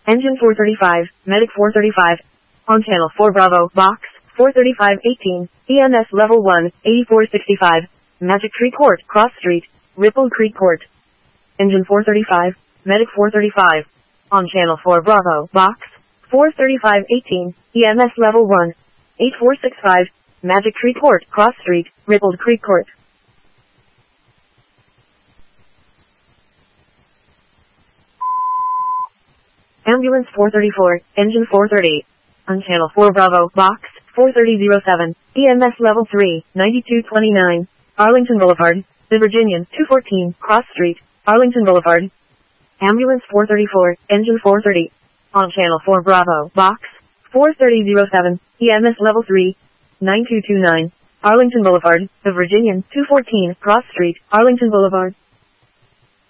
Engine 435, Medic 435. On channel 4 Bravo, box 43518, EMS level 1, 8465. Magic Tree Court, Cross Street, Ripple Creek Court. Engine 435, Medic 435. On channel 4 Bravo, box 43518, EMS level 1, 8465. Magic Tree Court, Cross Street, Rippled Creek Court. Ambulance 434, Engine 430. On channel 4 Bravo, box 43007, EMS level 3, 9229. Arlington Boulevard, The Virginian, 214, Cross Street, Arlington Boulevard. Ambulance 434, Engine 430. On channel 4 Bravo, box 43007, EMS level 3, 9229. Arlington Boulevard, The Virginian, 214, Cross Street, Arlington Boulevard.